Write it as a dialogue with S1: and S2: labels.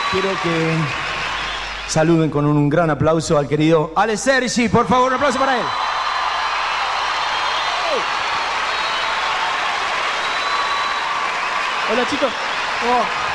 S1: quiero que saluden con un gran aplauso al querido Ale Sergi. Por favor, un aplauso para él.
S2: Hola, chicos. Oh.